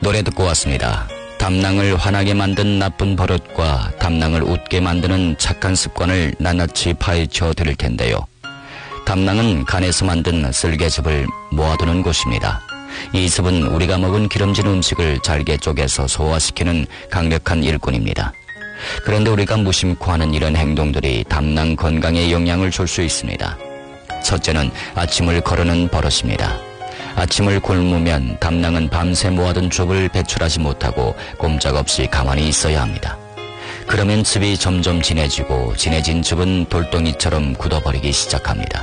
노래 듣고 왔습니다. 담낭을 화나게 만든 나쁜 버릇과 담낭을 웃게 만드는 착한 습관을 낱낱이 파헤쳐 드릴 텐데요. 담낭은 간에서 만든 쓸개즙을 모아두는 곳입니다. 이 즙은 우리가 먹은 기름진 음식을 잘게 쪼개서 소화시키는 강력한 일꾼입니다. 그런데 우리가 무심코 하는 이런 행동들이 담낭 건강에 영향을 줄 수 있습니다. 첫째는 아침을 거르는 버릇입니다. 아침을 굶으면 담낭은 밤새 모아둔 즙을 배출하지 못하고 꼼짝없이 가만히 있어야 합니다. 그러면 즙이 점점 진해지고 진해진 즙은 돌덩이처럼 굳어버리기 시작합니다.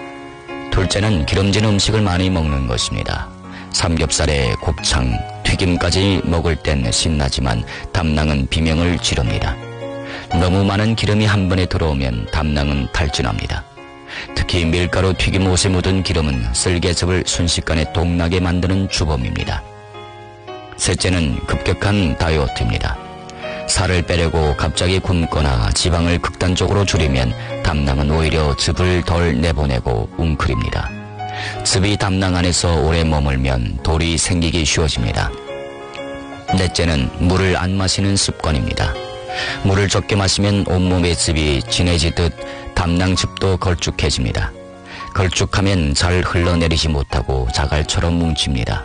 둘째는 기름진 음식을 많이 먹는 것입니다. 삼겹살에 곱창, 튀김까지 먹을 땐 신나지만 담낭은 비명을 지릅니다. 너무 많은 기름이 한 번에 들어오면 담낭은 탈진합니다. 특히 밀가루 튀김옷에 묻은 기름은 쓸개즙을 순식간에 동나게 만드는 주범입니다. 셋째는 급격한 다이어트입니다. 살을 빼려고 갑자기 굶거나 지방을 극단적으로 줄이면 담낭은 오히려 즙을 덜 내보내고 웅크립니다. 즙이 담낭 안에서 오래 머물면 돌이 생기기 쉬워집니다. 넷째는 물을 안 마시는 습관입니다. 물을 적게 마시면 온몸의 즙이 진해지듯 담낭즙도 걸쭉해집니다. 걸쭉하면 잘 흘러내리지 못하고 자갈처럼 뭉칩니다.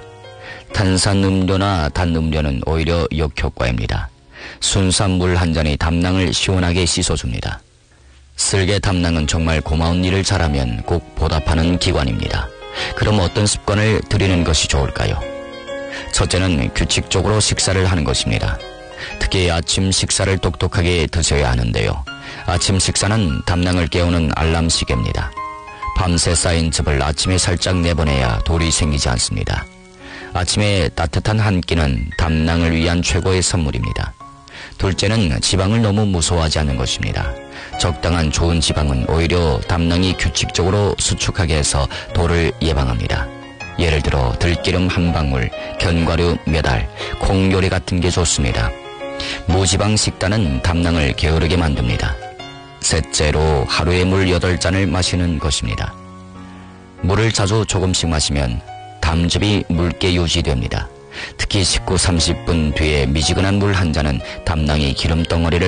탄산음료나 단음료는 오히려 역효과입니다. 순수한 물 한 잔이 담낭을 시원하게 씻어줍니다. 쓸개 담낭은 정말 고마운 일을 잘하면 꼭 보답하는 기관입니다. 그럼 어떤 습관을 들이는 것이 좋을까요? 첫째는 규칙적으로 식사를 하는 것입니다. 특히 아침 식사를 똑똑하게 드셔야 하는데요. 아침 식사는 담낭을 깨우는 알람 시계입니다. 밤새 쌓인 즙을 아침에 살짝 내보내야 돌이 생기지 않습니다. 아침에 따뜻한 한 끼는 담낭을 위한 최고의 선물입니다. 둘째는 지방을 너무 무서워하지 않는 것입니다. 적당한 좋은 지방은 오히려 담낭이 규칙적으로 수축하게 해서 돌을 예방합니다. 예를 들어 들기름 한 방울, 견과류 몇 알, 콩 요리 같은 게 좋습니다. 무지방 식단은 담낭을 게으르게 만듭니다. 셋째로 하루에 물 8잔을 마시는 것입니다. 물을 자주 조금씩 마시면 담즙이 묽게 유지됩니다. 특히 식후 30분 뒤에 미지근한 물 한 잔은 담낭이 기름덩어리를